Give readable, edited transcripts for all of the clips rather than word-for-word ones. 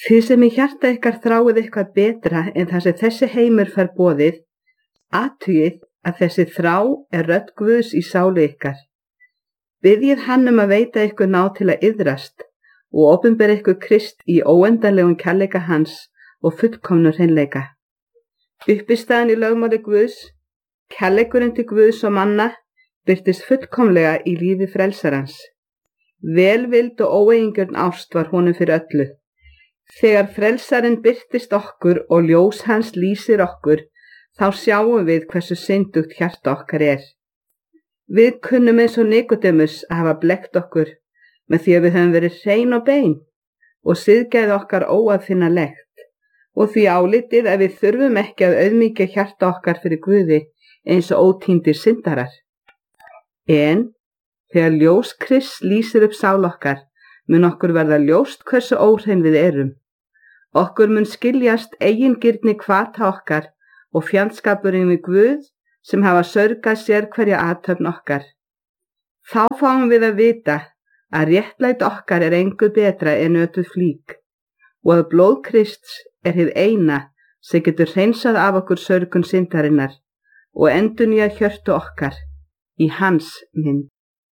Þið sem í hjarta ykkar þráið eitthvað betra en það sem þessi heimur fær boðið, athugið að þessi þrá rödd Guðs í sálu ykkar. Biðjið hann að veita ykkur ná til að iðrast og opinbera ykkur Krist í óendanlegum kærleika hans og fullkomnum hreinleika. Uppistaðan í lögmáli Guðs, kærleikurinn til Guðs og manna, birtist fullkomlega í lífi frelsarans. Velvild og óeigingjörn ást var honum fyrir öllu. Þegar frelsarinn birtist okkur og ljós hans lýsir okkur, þá sjáum við hversu syndugt hjarta okkar . Við kunnum eins og Nikodemus að hafa blekkt okkur með því að við höfum verið hrein og bein og siðgæði okkar óaðfinnanlegt og því álitið að við þurfum ekki að auðmýkja hjarta okkar fyrir Guði eins og ótíndir syndarar. En þegar ljós Krists lýsir upp sál okkar, mun okkur verða ljóst hversu óhrein við erum. Okkur mun skiljast eigingirni hvata okkar og fjandskapurinn við Guð sem hafa saurgað sér hverja athöfn okkar. Þá fáum við að vita að réttlæti okkar engu betra en ötuð flík og að blóð Krists hið eina sem getur hreinsað af okkur saurgun syndarinnar og endurnýjað hjörtu okkar í hans mynd.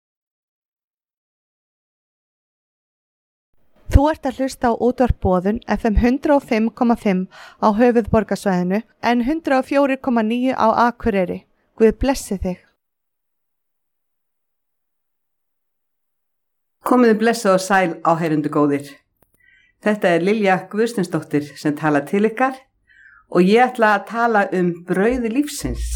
Þú ert að hlusta á útvarp Boðun FM 105,5 á höfuðborgarsvæðinu en 104,9 á Akureyri. Guð blessi þig. Komiði blessað og sæl áheyrendur góðir. Þetta Lilja Guðsteinsdóttir sem talar til ykkar og ég ætla að tala brauði lífsins.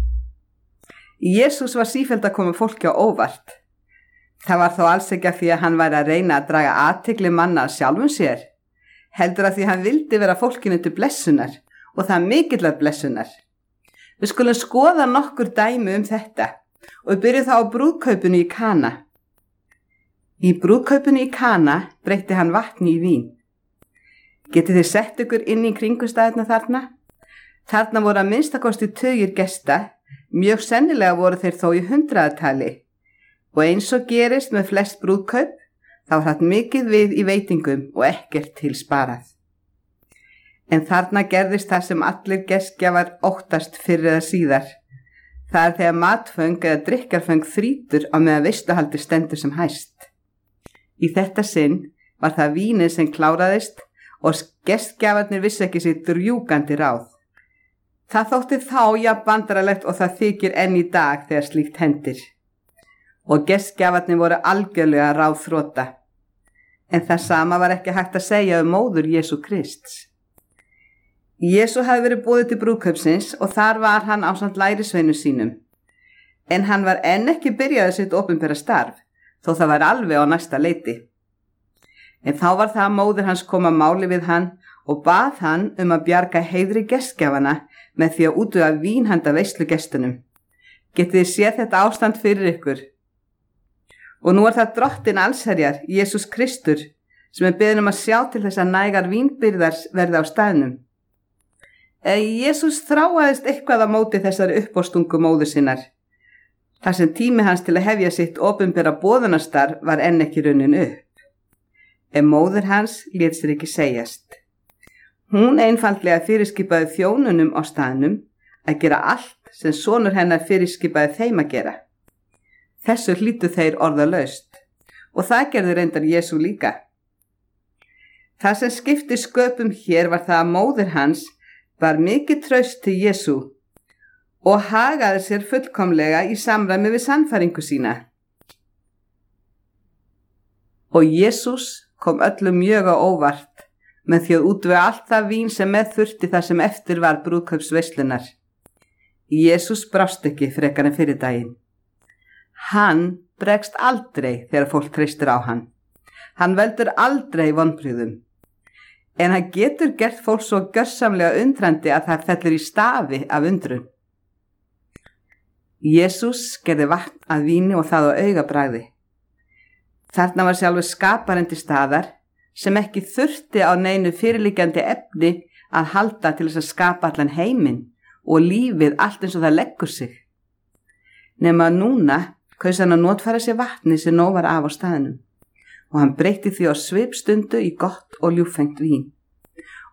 Jesús var sífellt að koma fólki á óvart. Það var þó alls ekki að því að hann væri að reyna að draga athygli manna að sjálfum sér, heldur að því hann vildi vera fólkinu til blessunar og það mikillar blessunar. Við skulum skoða nokkur dæmi þetta og byrjum þá á brúðkaupinu í Kana. Í brúðkaupinu í Kana breytti hann vatni í vín. Getið þið sett ykkur inn í kringumstæðurnar þarna? Þarna voru að minnstakosti tugir gesta, mjög sennilega voru þeir þó í hundraðatali. Og eins og gerist með flest brúðkaup, þá var það mikið við í veitingum og ekkert til sparað. En þarna gerðist það sem allir gestgjafar óttast fyrr eða síðar. Það þegar matföng eða drykkarföng þrýtur á meðan veisluhaldi stendur sem hæst. Í þetta sinn var það vínið sem kláraðist og gestgjafarnir vissi ekki sitt rjúkandi ráð. Það þótti þá jafn vandralegt og það þykir enn í dag þegar slíkt hendir. Og gestgjafarnir voru algjörlega ráðþrota. En það sama var ekki hægt að segja móður Jesú Krists. Jesú hafði verið boðið til brúðkaupsins og þar var hann ásamt lærisveinum sínum. En hann var enn ekki byrjaði sitt opinbera starf, þó það var alveg á næsta leiti. En þá var það að móðir hans kom að máli við hann og bað hann að bjarga heiðri gestgjafana með því að útvega vín handa veislugestunum. Getið þið séð þetta ástand fyrir ykkur? Og nú það drottinn allsherjar, Jesús Kristur, sem beðinn að sjá til þess að nægar vínbyrðar verði á staðnum. Jesús þráaðist eitthvað á móti þessari uppástungu móður sinnar. Þar sem tími hans til að hefja sitt opinbera boðunarstarf var enn ekki runnin upp. En móður hans lét sér ekki segjast. Hún einfaldlega fyrirskipaði þjónunum á staðnum að gera allt sem sonur hennar fyrirskipaði þeim að gera. Þessu hlýtu þeir orðalaust og það gerði reyndar Jesú líka. Það sem skipti sköpum hér var það að móðir hans var mikið traust til Jesú og hagaði sér fullkomlega í samræmi við sannfæringu sína. Og Jesús kom öllum mjög á óvart með því að útvega allt það vín sem með þurfti það sem eftir var brúðkaupsveislunar. Jesús brást ekki frekar en fyrir daginn. Hann bregst aldrei þegar fólk treystir á hann. Hann veldur aldrei vonbrigðum. En hann getur gert fólk svo gjörsamlega undrandi að það fellur í stafi af undrun. Jesús gerði vatn að víni og það á augabragði. Þarna var sjálfur skaparinn til staðar sem ekki þurfti á neinu fyrirliggjandi efni að halda til þess að skapa allan heiminn og lífið allt eins og það leggur sig. Nema núna kaus hann að notfæra sér vatni sem nóg var af á staðnum og hann breytti því á svipstundu í gott og ljúffengt vín.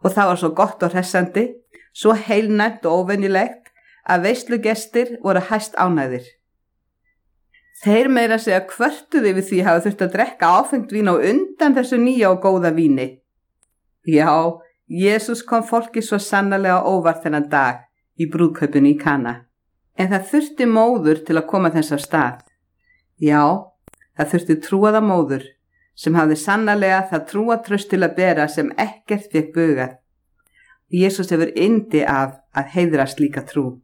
og það var svo gott og hressandi, svo heilnæmt og óvenjulegt að veislugestir voru hæst ánægðir. Þeir meira segja kvörtuðu yfir því hafa þurft að drekka áfengt vín á undan þessu nýja og góða víni. Já, Jesús kom fólki svo sannarlega óvart þennan dag í brúðkaupinu í Kana. En það þurfti móður til að koma þess af stað. Já, það þurfti trúaða móður sem hafði sannarlega það trúatraust til að bera sem ekkert fékk bugað. Jesús hefur yndi af að heiðra slíka trú.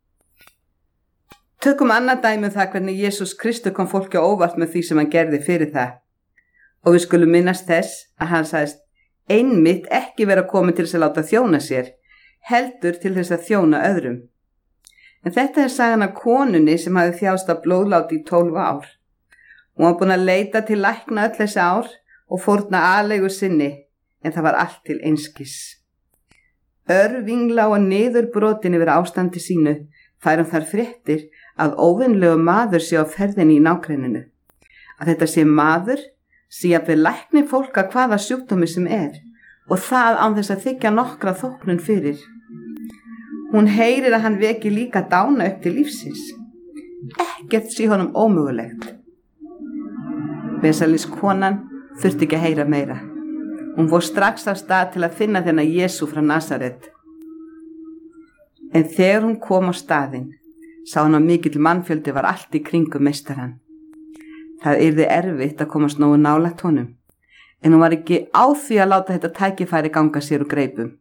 Tökum annað dæmi það hvernig Jesús Kristur kom fólki á óvart með því sem hann gerði fyrir það. Og við skulum minnast þess að hann sagðist einmitt ekki vera komin til þess að láta þjóna sér, heldur til þess að þjóna öðrum. En þetta er sagan af konunni sem hafði þjáðst af blóðláti í 12 ár. Hún var búin að leita til lækna öll þessi ár og fórna aleigu sinni, en það var allt til einskis. Örvingla og niður brotin yfir ástandi sínu fær þar fréttir að óvinlegu maður sé á ferðinni í nágrenninu. Að þetta sé maður sé að við lækni fólk að hvaða sjúkdómi sem og það án þess að þykja nokkra þóknun fyrir. Hún heyrir að hann veki líka dána upp til lífsins. Ekkert sé honum ómögulegt. Vesalís konan þurfti ekki að heyra meira. Hún fór strax af stað til að finna þennan Jesú frá Nasaret. En þegar hún kom á staðinn, sá hún að mikill mannfjöldi var allt í kringum meistarann. Það yrði erfitt að komast nógu nálægt honum, en hún var ekki á því að láta þetta tækifæri ganga sér úr greipum.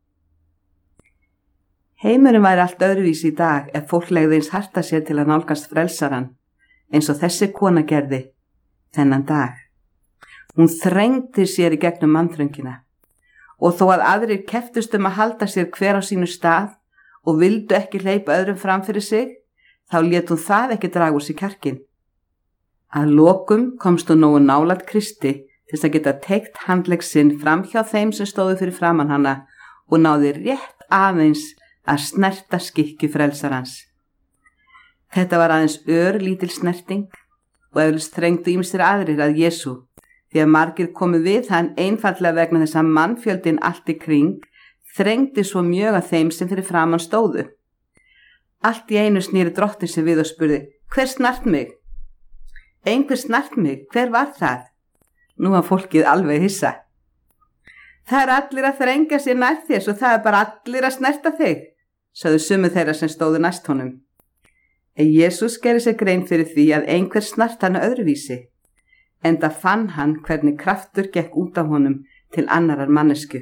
Heimurinn væri allt öðruvísi í dag ef fólk legði eins harta sér til að nálgast frelsaran, eins og þessi kona gerði þennan dag. Hún þrengdi sér í gegnum mannþröngina og þó að aðrir keftust að halda sér hver á sínu stað og vildu ekki hleypa öðrum fram fyrir sig, þá lét hún það ekki draga úr sig kjarkinn. Að lokum komst hún nógu nálægt Kristi til þess að geta teygt handlegg sinn fram hjá þeim sem stóðu fyrir framan hana og náði rétt aðeins að snerta skikki frelsarans. Þetta var aðeins örlítil snerting og eflaust þrengdu ýmsir aðrir að Jesú, því að margir komu við hann einfaldlega vegna þess að mannfjöldin allt í kring þrengdi svo mjög að þeim sem fyrir framan stóðu. Allt í einu snýri drottinn sig við og spurði: hver snart mig? Einhver snart mig, hver var það? Nú var fólkið alveg hissa. Það er allir að þrengja sér nær þér, svo það er bara allir að snerta þig, sögðu sumu þeirra sem stóðu næst honum. En Jesús gerði sér grein fyrir því að einhver snart hann öðruvísi, enda fann hann hvernig kraftur gekk út af honum til annarar mannesku.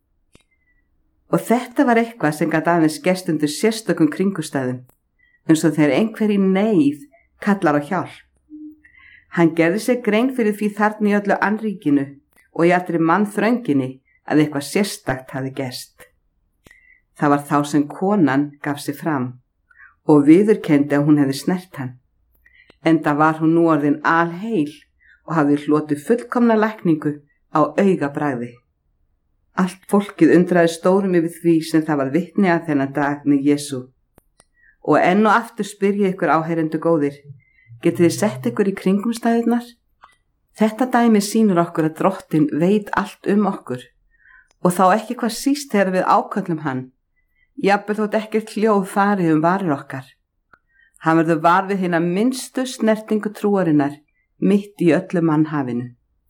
Og þetta var eitthvað sem gat aðeins gerst undir sérstökum kringustæðum, eins og þegar einhver í neyð kallar á hjálp. Hann gerði sér grein fyrir því þarna í öllu annríkinu og í allri mannþrönginni að eitthvað sérstakt hafi gerst. Það var þá sem konan gaf sig fram og viðurkenndi að hún hefði snert hann. Enda var hún nú orðin alheil og hafði hlotið fullkomna lækningu á augabragði. Allt fólkið undraði stórum yfir því sem það var vitni að þennan dag með Jesú. Og enn og aftur spyr ég ykkur áheyrendur góðir, getið þið sett ykkur í kringumstæðurnar? Þetta dæmi sýnir okkur að Drottinn veit allt um okkur og þá ekki hvað síst þegar við áköllum hann, jafnvel þótt ekkert hljóð farið varir okkar. Hann verður var við hina minnstu snertingu trúarinnar mitt í öllu mannhafinu.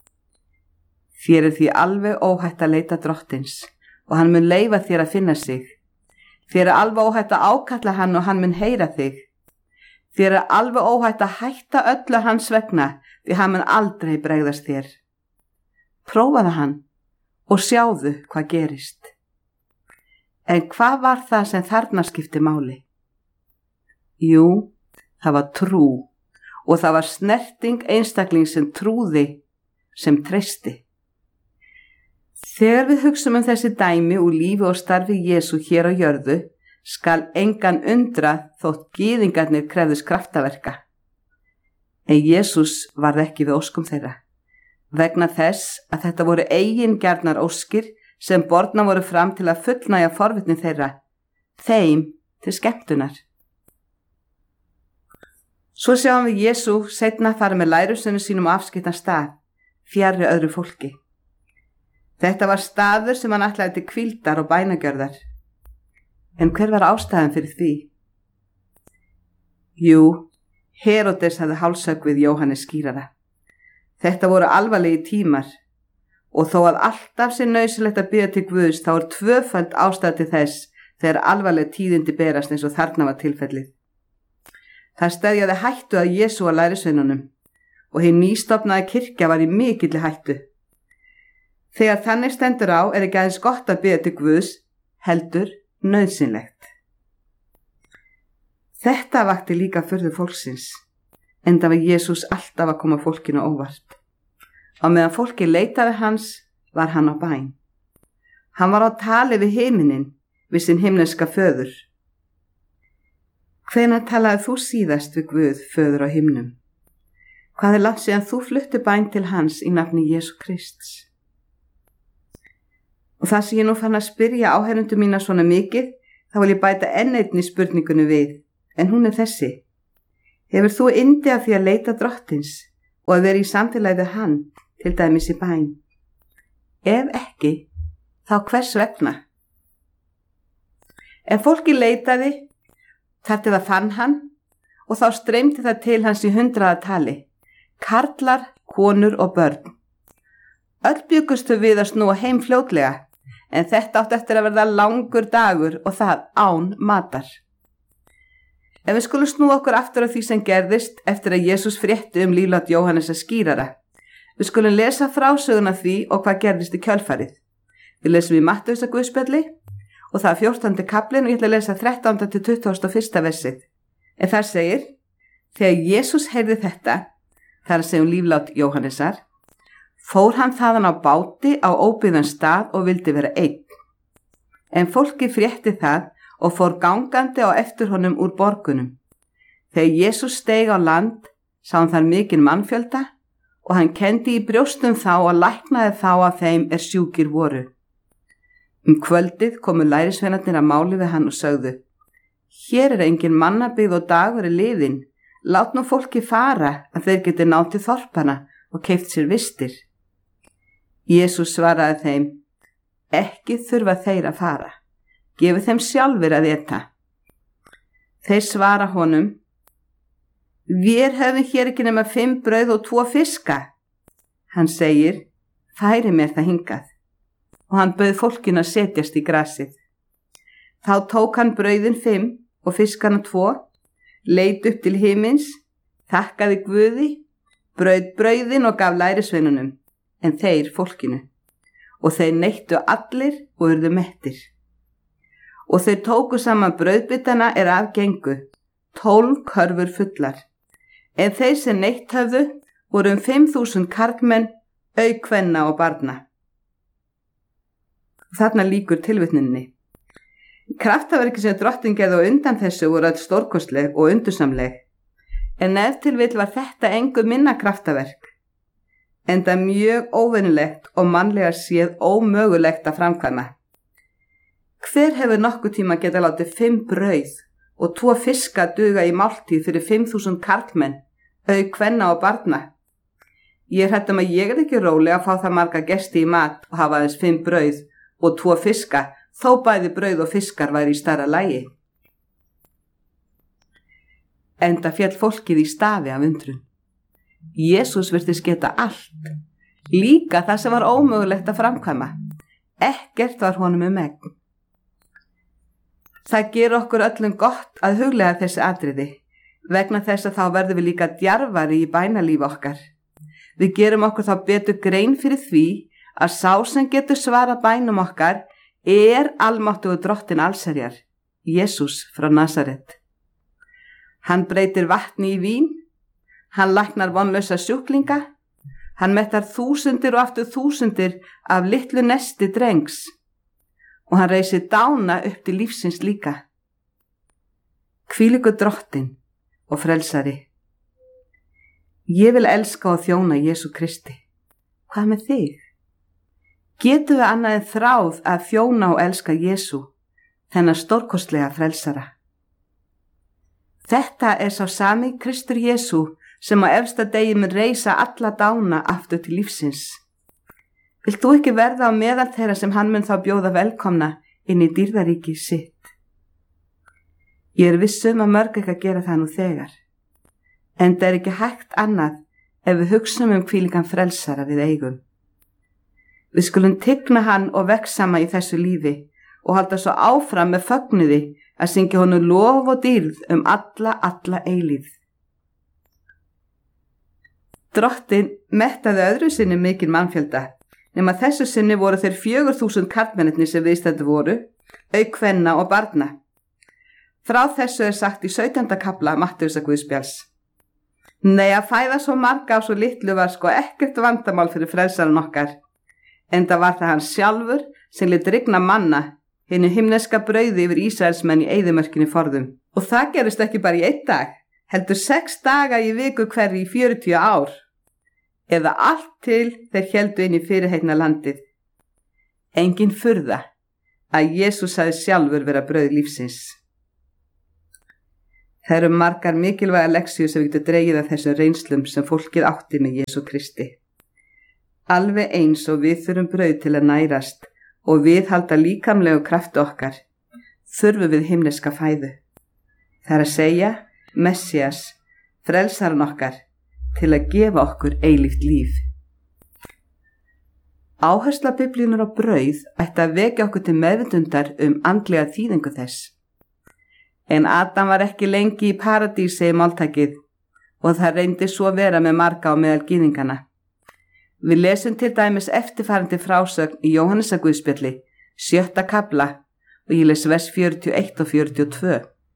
Þér er því alveg óhætt að leita Drottins og hann mun leyfa þér að finna sig. Þér er alveg óhætt að ákalla hann og hann mun heyra þig. Þér er alveg óhætt að hætta öllu hans vegna því hann mun aldrei bregðast þér. Prófaðu hann og sjáðu hvað gerist. En hvað var það sem þarna skipti máli? Jú, það var trú og það var snerting einstakling sem trúði, sem treysti. Þegar við hugsum þessi dæmi úr lífi og starfi Jesú hér á jörðu, skal engan undra þótt gyðingarnir krefðust kraftaverka. En Jesús varð ekki við óskum þeirra, vegna þess að þetta voru eigingjarnar óskir sem borna voru fram til að fullnægja forvitni þeirra, þeim til skemmtunar. Svo sjáum við Jesú seinna fara með lærisveinum sínum á afskiptan stað, fjarri öðru fólki. Þetta var staður sem hann ætlaði til hvíldar og bænagjörðar. En hver var ástæðan fyrir því? Jú, Heródes hafði hálshöggvið Jóhannes skírara. Þetta voru alvarlegir tímar og þó að alltaf sé nauðsynlegt að biðja til Guðs þá er tvöföld ástæða til þess þegar alvarleg tíðindi berast eins og þarna var tilfellið. Það steðjaði hættu að Jesú að lærisveinunum og hin nýstofnaði kirkja var í mikilli hættu. Þegar þannig stendur á er ekki aðeins gott að biðja til Guðs, heldur nauðsynlegt. Þetta vakti líka furðu fólksins, enda var Jesús alltaf að koma fólkinu óvart. Á meðan fólki leitaði hans var hann á bæn. Hann var á tali við himinin, við sinn himneska föður. Hvenær talaði þú síðast við Guð, föður á himnum? Hvað er langt síðan þú flutti bæn til hans í nafni Jesú Krists? Og það sem ég nú fann að spyrja áheyrendum mína svona mikið, þá vil ég bæta enn einni spurningunni við, en hún er þessi. Hefur þú yndi af því að leita drottins og að vera í samfélagi við hann, til dæmis í bæn? Ef ekki, þá hvers vegna? Ef fólki leitaði, þar til það fann hann og þá streymdi það til hans í 100 tali, karlar, konur og börn. Öll bjuggustu við að snúa heim fljótlega, en þetta átti eftir að verða langur dagur og það án matar. Ef við skulum snúa okkur aftur á því sem gerðist eftir að Jesús frétti líflátt Jóhannesa skírara, við skulum lesa frásöguna því og hvað gerðist í kjölfarið. Við lesum í Mattheusar guðspjalli og það er 14. kaflinn og ég ætla að lesa 13. til 21. versið. En þar segir, þegar Jesús heyrði þetta, þar að segja líflátt Jóhannesar, fór hann þaðan á báti á óbyggðan stað og vildi vera einn. En fólki frétti það og fór gangandi á eftir honum úr borgunum. Þegar Jesús steig á land, sá hann þar mikinn mannfjölda og hann kenndi í brjóstum þá og læknaði þá af þeim sjúkir voru. Kvöldið komu lærisveinarnir að máli við hann og sögðu, hér engin mannabyggð og dagur liðinn, lát nú fólki fara að þeir geti náð til þorpana og keypt sér vistir. Jesús svaraði þeim, ekki þurfa þeir að fara, gefið þeim sjálfur að éta. Þeir svara honum, við höfum hér ekki nema 5 brauð og 2 fiska. Hann segir, færi mér það hingað. Og hann bauð fólkinu að setjast í grasið. Þá tók hann brauðin 5 og fiskana 2, leit upp til himins, þakkaði Guði, braut brauðin og gaf lærisveinunum, en þeir fólkinu. Og þeir neittu allir og urðu mettir. Og þeir tóku saman brauðbitana afgengu, 12 körfur fullar. En þeir sem neitt höfðu voru 5.000 karlmenn, auk kvenna og barna. Þarna lýkur tilvitninni. Kraftaverki sem drottin gerði á undan þessu voru öll stórkostleg og undursamleg. En ef til vill var þetta engu minna kraftaverk. Enda mjög óvenjulegt og mannlega séð ómögulegt að framkvæma. Hver hefur nokkuð tíma geta látið 5 brauð og 2 fiska duga í máltíð fyrir 5.000 karlmenn, auk kvenna og barna? Ég hrædd að ég ekki róleg að fá það marga gesti í mat og hafa aðeins 5 brauð og 2 fiska, þó bæði brauð og fiskar væri í stærra lagi. Enda féll fólkið í stafi af undrun. Jesús virtist geta allt, líka það sem var ómögulegt að framkvæma. Ekkert var honum megn. Það ger okkur öllum gott að huglega þessi atriði, vegna þess að þá verðum við líka djarfari í bænalífi okkar. Við gerum okkur þá betur grein fyrir því að sá sem getur svara bænum okkar almáttugur drottin allsherjar, Jesús frá Nasaret. Hann breytir vatni í vín, hann læknar vonlausa sjúklinga, hann mettar þúsundir og aftur þúsundir af litlu nesti drengs og hann reisir dána upp til lífsins líka. Hvílíkur drottin og frelsari. Ég vil elska og þjóna Jesú Kristi. Hvað með þig? Getum við annað en þráð að þjóna og elska Jesú, þennan stórkostlega frelsara? Þetta sá sami Kristur Jesú sem á efsta degi mun reisa alla dána aftur til lífsins. Vilt þú ekki verða á meðal þeirra sem hann mun þá bjóða velkomna inn í dýrðaríki sitt? Ég viss að mörg ekki að gera það nú þegar. En það ekki hægt annað ef við hugsum hvílíkan frelsara við eigum. Við skulum tigna hann og vegsama í þessu lífi og halda svo áfram með fögnuði að syngja honum lof og dýrð alla eilífð. Drottinn mettaði öðru sinni mikinn mannfjölda, nema þessu sinni voru þeir 4.000 karlmennirnir sem viðstaddir voru, auk kvenna og barna. Frá þessu sagt í 17. kafla Mattheusarguðspjalls. Nei, að fæða svo marga á svo litlu var sko ekkert vandamál fyrir frelsaran okkar, enda var það hann sjálfur sem lét rigna manna, hinu himneska brauði yfir Ísraelsmenn í eyðimörkinni forðum. Og það gerist ekki bara í 1 dag, heldur 6 daga í viku hverju í 40 ár, eða allt til þeir héldu inn í fyrirheitna landið. Engin furða að Jesús sagði sjálfur vera brauð lífsins. Það eru margar mikilvæga leksíur sem við getum dregið af þessum reynslum sem fólkið átti með Jesú Kristi. Alveg eins og við þurfum brauð til að nærast og viðhalda líkamlegu krafti okkar, þurfum við himneska fæðu. Það er að segja, Messias, frelsaran okkar, til að gefa okkur eilíft líf. Áhersla Biblíunnar á brauð ætti að vekja okkur til meðvitundar andlega þýðingu þess. En Adam var ekki lengi í paradísi í máltækið og það reyndi svo vera með marga á meðal gyðingana. Við lesum til dæmis eftirfarandi frásögn í Jóhannesarguðspjalli, 7. kafla og ég les vers 41 og 42.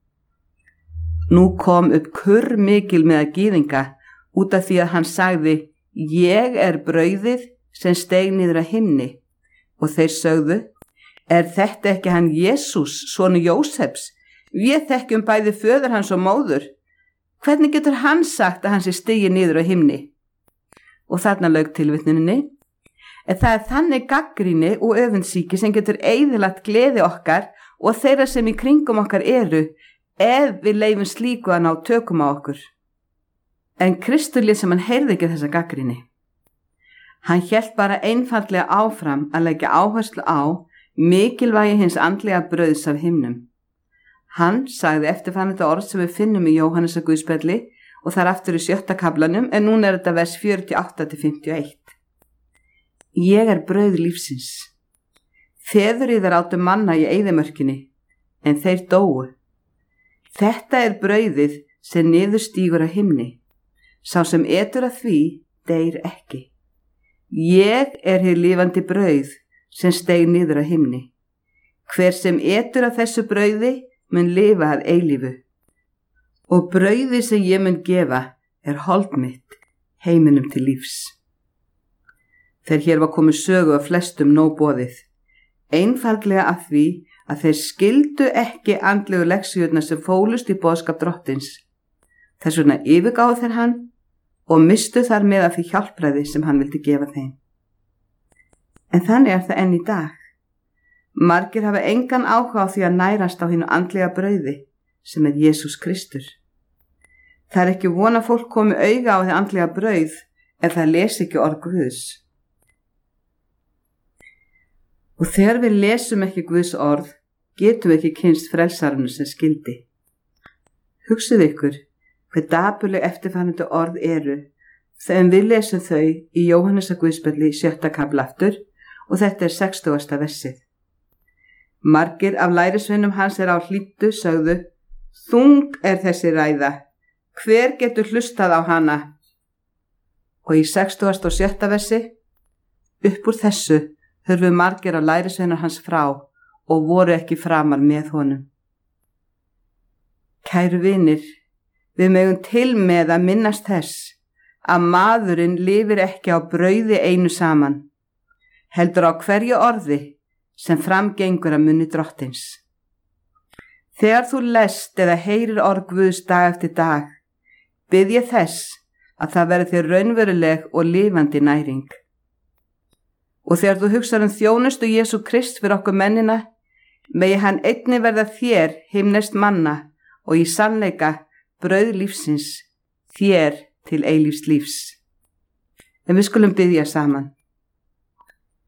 Nú kom upp kurr mikil með gyðinga út af því að hann sagði, ég er brauðið sem steig niður að himni. Og þeir sögðu, er þetta ekki hann Jesús, sonur Jósefs? Við þekkjum bæði föður hans og móður. Hvernig getur hann sagt að hann sé stigið niður á himni? Og þarna lauk tilvitnuninni. En það er þannig gagnrýni og öfundsýki sem getur eyðilagt gleði okkar og þeirra sem í kringum okkar eru, ef við leifum slíku að ná tökum á okkur. En Kristur lét sem hann heyrði ekki þessa gagnrýni. Hann hélt bara einfaldlega áfram að leggja áherslu á mikilvægi hins andlega brauðs af himnum. Hann sagði eftirfarandi orð sem við finnum í Jóhannesarguðspjalli og þar aftur í 7. kaflanum, en núna er þetta vers 48-51. Ég er brauð lífsins. Feður yðar áttu manna í eyðimörkinni, en þeir dóu. Þetta er brauðið sem niður stígur að himni. Sá sem etur að því, deyr ekki. Ég er hið lifandi brauð sem steig niður að himni. Hver sem etur að þessu brauði, mun lifa að eilífu. Og brauði sem ég mun gefa er hold mitt, heiminum til lífs. Þegar hér var komið sögu af flestum nóg boðið, einfaldlega af því að þeir skildu ekki andlegu leksíurnar sem fólust í boðskap Drottins. Þess vegna yfirgáfu þeir hann og mistu þar með af því hjálpræði sem hann vildi gefa þeim. En þannig er það enn í dag. Margir hafa engan áhuga á því að nærast á hinu andlega brauði sem er Jesús Kristur. Það er ekki von að fólk komi auga á því andlega brauð ef það lesi ekki orð Guðs. Og þegar við lesum ekki Guðs orð, getum við ekki kynnst frelsaranu sem skildi. Hugsið ykkur hver dapurleg eftirfarandi orð eru þegar við lesum þau í Jóhannesarguðspjalli 7. kafla aftur og þetta er 60. versið. Margir af lærisveinum hans er á hlýddu sögðu, þung er þessi ræða, hver getur hlustað á hana? Og í 67. versi, upp úr þessu hurfu margir af lærisveinar hans frá og voru ekki framar með honum. Kæru vinir, við megum til með að minnast þess að maðurinn lifir ekki á brauði einu saman, heldur á hverju orði sem framgengur að munni Drottins. Þegar þú lest eða heyrir orð Guðs dag eftir dag, bið ég þess að það verði þér raunveruleg og lifandi næring. Og þegar þú hugsar þjónustu Jesú Krist fyrir okkur mennina, megi hann einnig verða þér himneskt manna og í sannleika brauð lífsins, þér til eilífs lífs. En við skulum biðja saman.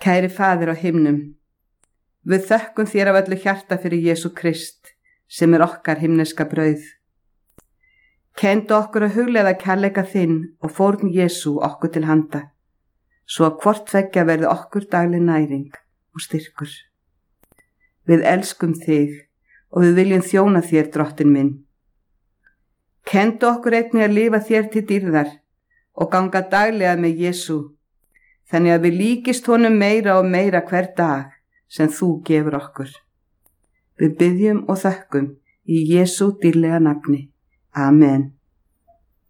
Kæri Faðir á himnum, við þökkum þér af öllu hjarta fyrir Jesú Krist sem okkar himneska brauð. Kenndu okkur að hugleiða kærleika þinn og fórn Jesú okkur til handa, svo að hvort tveggja verði okkur dagleg næring og styrkur. Við elskum þig og við viljum þjóna þér, Drottinn minn. Kenndu okkur einnig að lifa þér til dýrðar og ganga daglega með Jesú, þannig að við líkist honum meira og meira hver dag sem þú gefur okkur. Við biðjum og þökkum í Jesú dýrlega nafni. Amen.